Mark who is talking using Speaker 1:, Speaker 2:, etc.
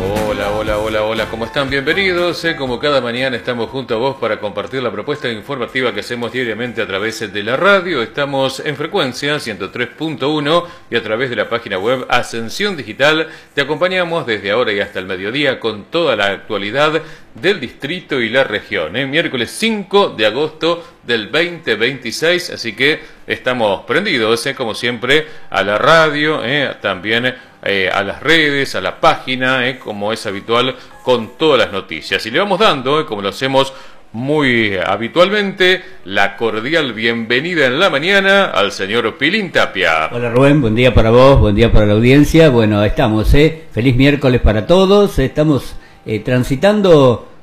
Speaker 1: Hola, hola, hola, hola, ¿cómo están? Bienvenidos. Como cada mañana estamos junto a vos para compartir la propuesta informativa que hacemos diariamente a través de la radio. Estamos en frecuencia 103.1 y a través de la página web Ascensión Digital. Te acompañamos desde ahora y hasta el mediodía con toda la actualidad del distrito y la región. Miércoles 5 de agosto del 2026, así que estamos prendidos, como siempre, a la radio, también a las redes, a la página, como es habitual, con todas las noticias. Y le vamos dando, como lo hacemos muy habitualmente, la cordial bienvenida en la mañana al señor Pilín Tapia.
Speaker 2: Hola Rubén, buen día para vos, buen día para la audiencia. Bueno, estamos, feliz miércoles para todos. Estamos transitando